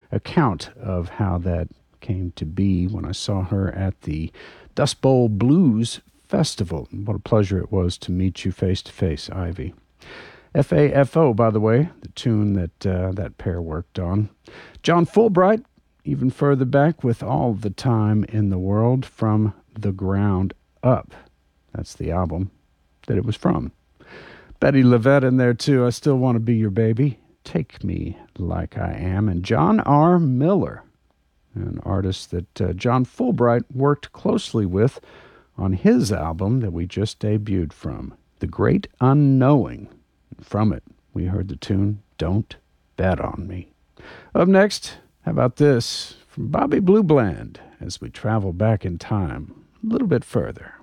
account of how that came to be when I saw her at the Dust Bowl Blues Festival. What a pleasure it was to meet you face to face, Ivy. FAFO, by the way, the tune that that pair worked on. John Fulbright, even further back, with All the Time in the World, From the Ground Up. That's the album that it was from. Betty Levette in there too, I Still Want to Be Your Baby, Take Me Like I Am, and John R. Miller, an artist that John Fulbright worked closely with on his album that we just debuted from, The Great Unknowing. From it, we heard the tune, Don't Bet on Me. Up next, how about this from Bobby Blue Bland as we travel back in time a little bit further.